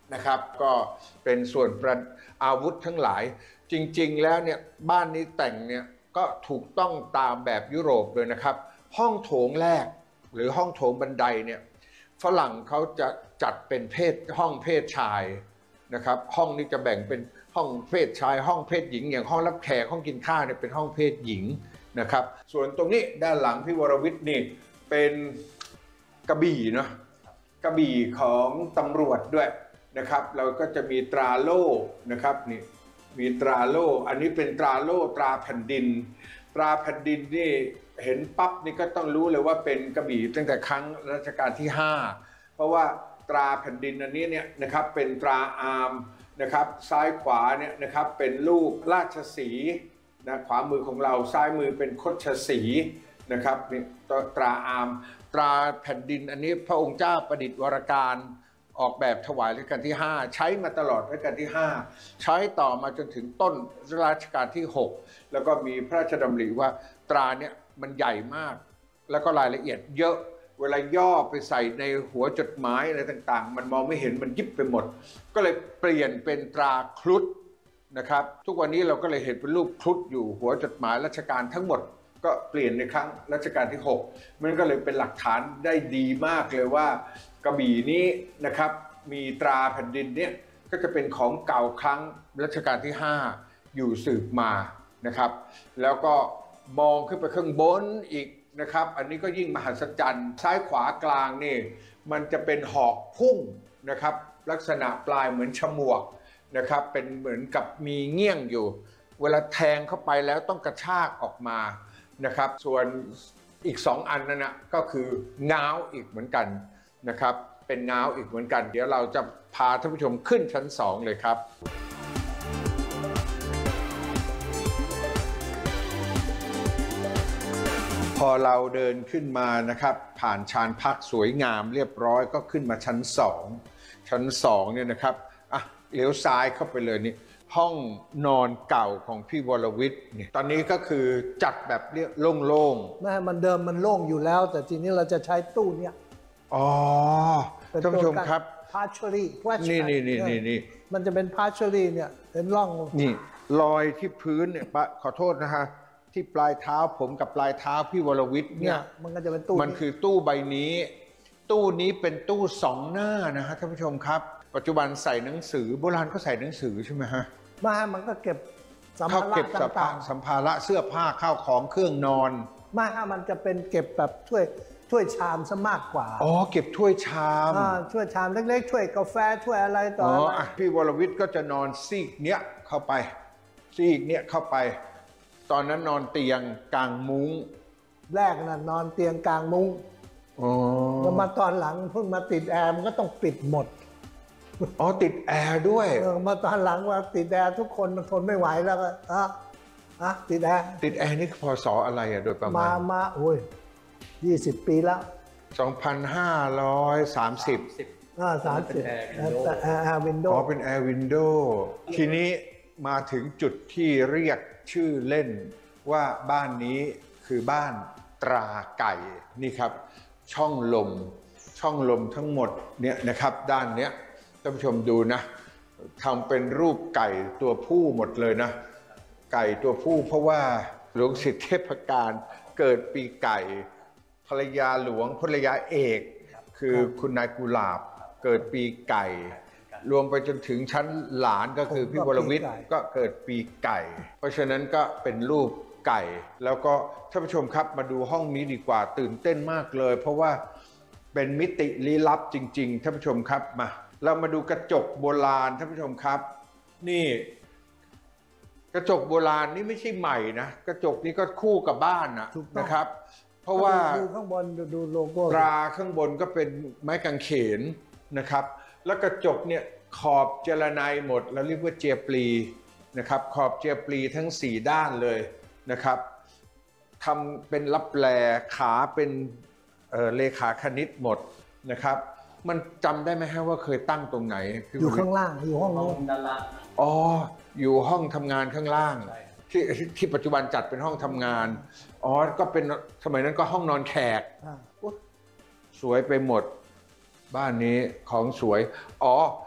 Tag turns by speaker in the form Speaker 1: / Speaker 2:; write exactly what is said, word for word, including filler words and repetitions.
Speaker 1: นะครับก็เป็นส่วนประอาวุธทั้งหลายจริงๆแล้วเนี่ยบ้านนี้แต่งเนี่ยก็ถูกต้องตามแบบยุโรปเลยนะครับห้องโถงแรกหรือห้องโถงบันไดเนี่ยฝรั่งเขาจะจัดเป็นเพศห้องเพศชายนะครับห้องนี้จะแบ่งเป็นห้องเพศชายห้องเพศหญิงอย่างห้องรับแขกห้องกินข้าวเนี่ยเป็นห้องเพศหญิงนะครับส่วนตรงนี้ด้านหลังพี่วรวิทย์นี่เป็นกระบี่เนาะกระบี่ของตำรวจด้วยนะครับเราก็จะมีตราโล่นะครับนี่มีตราโล่อันนี้เป็นตราโล่ตราแผ่นดินตราแผ่นดินนี่เห็นปั๊บนี่ก็ต้องรู้เลยว่าเป็นกระบี่ตั้งแต่ครั้งรัชกาลที่ห้าเพราะว่าตราแผ่นดินอันนี้เนี่ยนะครับเป็นตราอาร์มนะครับซ้ายขวาเนี่ยนะครับเป็นรูปราชสีห์นะขวามือของเราซ้ายมือเป็นคดชสีห์นะครับนี่ตราอาร์มตราแผ่นดินอันนี้พระองค์เจ้าประดิษฐ์วรการออกแบบถวายรัชกาลที่ห้าใช้มาตลอดรัชกาลที่ห้าใช้ต่อมาจนถึงต้นรัชกาลที่หกแล้วก็มีพระราชดำริว่าตราเนี่ยมันใหญ่มากแล้วก็รายละเอียดเยอะเวลาย่อไปใส่ในหัวจดหมายอะไรต่างๆมันมองไม่เห็นมันยิบไปหมดก็เลยเปลี่ยนเป็นตราครุฑนะครับทุกวันนี้เราก็เลยเห็นเป็นรูปครุฑอยู่หัวจดหมายรัชกาลทั้งหมดก็เปลี่ยนในครั้งรัชกาลที่หกมันก็เลยเป็นหลักฐานได้ดีมากเลยว่ากระบี่นี้นะครับมีตราแผ่นดินเนี่ยก็จะเป็นของเก่าครั้งรัชกาลที่ห้าอยู่สืบมานะครับแล้วก็มองขึ้นไปข้างบนอีกนะครับอันนี้ก็ยิ่งมหัศจรรย์ซ้ายขวากลางนี่มันจะเป็นหอกพุ่งนะครับลักษณะปลายเหมือนฉมวกนะครับเป็นเหมือนกับมีเงี้ยงอยู่เวลาแทงเข้าไปแล้วต้องกระชากออกมานะครับส่วนอีกสองอันนั้นนะก็คือง้าวอีกเหมือนกันนะครับเป็นง้าวอีกเหมือนกันเดี๋ยวเราจะพาท่านผู้ชมขึ้นชั้นสองเลยครับพอเราเดินขึ้นมานะครับผ่านชานพักสวยงามเรียบร้อยก็ขึ้นมาชั้นสองชั้นสองเนี่ยนะครับอ่ะเลี้ยวซ้ายเข้าไปเลยนี่ห้องนอนเก่าของพี่วรวิทย์เนี่ยตอนนี้ก็คือจัดแบบเรียกโล่งๆ
Speaker 2: ไม่มันเดิมมันโล่งอยู่แล้วแต่ทีนี้เราจะใช้ตู้เนี้ย
Speaker 1: อ๋อท่านผู้ชมครับ
Speaker 2: พาร์ชรี่
Speaker 1: นี่นี่นี่นี่นี่
Speaker 2: มันจะเป็นพาร์ชรี่เนี่ยเป็นร่อง
Speaker 1: นี่รอยที่พื้นเนี่ยขอโทษนะฮะที่ปลายเท้าผมกับปลายเท้าพี่วรวิทย์เนี่ย
Speaker 2: มันก็จะเป็นตู้
Speaker 1: มันคือตู้ใบนี้ตู้นี้เป็นตู้สองหน้านะฮะท่านผู้ชมครับปัจจุบันใส่หนังสือโบราณก็ใส่หนังสือใช่ไหมฮะ
Speaker 2: มามันก็เก็บสัมภาระต่าง
Speaker 1: ๆสัมภาระเสื้อผ้าข้าวของเครื่องนอน
Speaker 2: มามันจะเป็นเก็บแบบถ้วยถ้วยชามซะมากกว่า
Speaker 1: อ๋อเก็บถ้วยชาม
Speaker 2: ถ้วยชามเล็กๆถ้วยกาแฟถ้วยอะไรต่อ
Speaker 1: อ๋อพี่วรวิทย์ก็จะนอนซีกเนี้ยเข้าไปซีกเนี้ยเข้าไปตอนนั้นนอนเตียงกลางมุ้ง
Speaker 2: แรกน่ะนอนเตียงกลางมุ้ง
Speaker 1: อ๋อ
Speaker 2: แล้วมาตอนหลังเพิ่งมาติดแอร์มันก็ต้องปิดหมด
Speaker 1: อ๋อติดแอร์ด้วย
Speaker 2: เออมาตอนหลังว่าติดแอร์ทุกคนมันทนไม่ไหวแล้วก็อ่ะอ่ะติดแอร์
Speaker 1: ติดแอร์นี่พศอะไรอะโดยประมาณ
Speaker 2: มามาโอ้ยยี่สิบปีแล้ว
Speaker 1: สองพันห้าร้อยสามสิบ
Speaker 2: อ่าสามสิบแต่แอร์วินโดว์
Speaker 1: อ๋อเป็นแอร์วินโดว์ทีนี้มาถึงจุดที่เรียกชื่อเล่นว่าบ้านนี้คือบ้านตราไก่นี่ครับช่องลมช่องลมทั้งหมดเนี่ยนะครับด้านเนี้ยท่านผู้ชมดูนะทำเป็นรูปไก่ตัวผู้หมดเลยนะไก่ตัวผู้เพราะว่าหลวงสิทธิเทพการเกิดปีไก่ภรรยาหลวงภรรยาเอกคือคุณนายกุหลาบเกิดปีไก่รวมไปจนถึงชั้นหลานก็คือพี่วรวิทย์ก็เกิดปีไก่เพราะฉะนั้นก็เป็นรูปไก่แล้วก็ท่านผู้ชมครับมาดูห้องนี้ดีกว่าตื่นเต้นมากเลยเพราะว่าเป็นมิติลี้ลับจริงๆท่านผู้ชมครับมาเรามาดูกระจกโบราณท่านผู้ชมครับนี่กระจกโบราณนี่ไม่ใช่ใหม่นะกระจกนี้ก็คู่กับบ้านนะนะครับเพราะว่า
Speaker 2: ดูข้างบนดูโลโก้
Speaker 1: ตราข้างบนก็เป็นไม้กางเขนนะครับแล้วกระจกเนี่ยขอบเจรไนหมดเราเรียกว่าเจียปลีนะครับขอบเจียปลีทั้งสี่ด้านเลยนะครับทำเป็นลับแลขาเป็นเอ่อเลขาคณิตหมดนะครับมันจำได้ไหมฮะว่าเคยตั้งตรงไหน
Speaker 2: อยู่ข้างล่างอยู่ห้อง
Speaker 3: ด้านล่าง
Speaker 1: อ๋ออยู่ห้องทำงานข้างล่างที่ที่ปัจจุบันจัดเป็นห้องทำงานอ๋อก็เป็นสมัยนั้นก็ห้องนอนแขกสวยไปหมดบ้านนี้ของสวยอ๋อ